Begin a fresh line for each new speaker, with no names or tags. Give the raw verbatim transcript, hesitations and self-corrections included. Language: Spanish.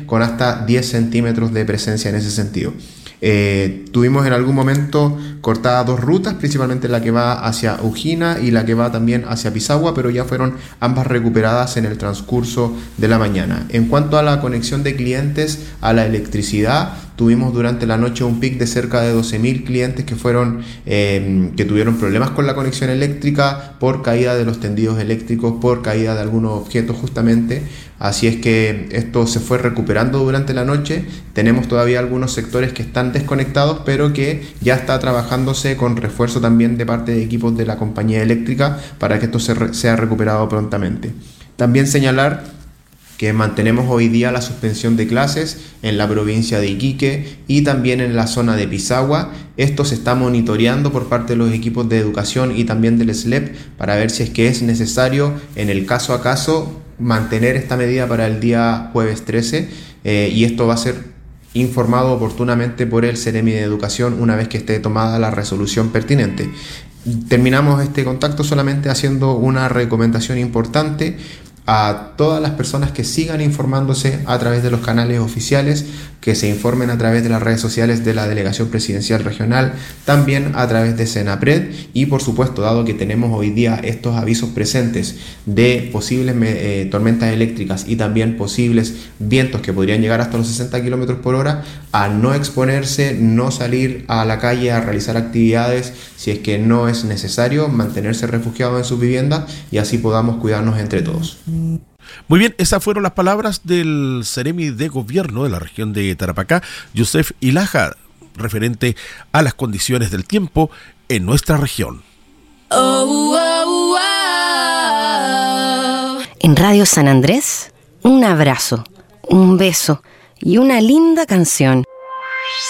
con hasta diez centímetros de presencia en ese sentido. Eh, tuvimos en algún momento cortadas dos rutas, principalmente la que va hacia Ujina y la que va también hacia Pisagua, pero ya fueron ambas recuperadas en el transcurso de la mañana. En cuanto a la conexión de clientes a la electricidad, tuvimos durante la noche un pic de cerca de doce mil clientes que fueron eh, que tuvieron problemas con la conexión eléctrica por caída de los tendidos eléctricos, por caída de algunos objetos justamente. Así es que esto se fue recuperando durante la noche. Tenemos todavía algunos sectores que están desconectados, pero que ya está trabajándose con refuerzo también de parte de equipos de la compañía eléctrica para que esto se re- sea recuperado prontamente. También señalar que mantenemos hoy día la suspensión de clases en la provincia de Iquique y también en la zona de Pisagua. Esto se está monitoreando por parte de los equipos de educación y también del S L E P para ver si es que es necesario, en el caso a caso, mantener esta medida para el día jueves trece, eh, y esto va a ser informado oportunamente por el Ceremi de Educación una vez que esté tomada la resolución pertinente. Terminamos este contacto solamente haciendo una recomendación importante a todas las personas que sigan informándose a través de los canales oficiales, que se informen a través de las redes sociales de la Delegación Presidencial Regional, también a través de Senapred, y por supuesto, dado que tenemos hoy día estos avisos presentes de posibles eh, tormentas eléctricas y también posibles vientos que podrían llegar hasta los sesenta kilómetros por hora, a no exponerse, no salir a la calle a realizar actividades si es que no es necesario, mantenerse refugiados en sus viviendas y así podamos cuidarnos entre todos.
Muy bien, esas fueron las palabras del Ceremi de Gobierno de la región de Tarapacá, Yusef Ilaja, referente a las condiciones del tiempo en nuestra región.
Oh, oh, oh. En Radio San Andrés, un abrazo, un beso y una linda canción.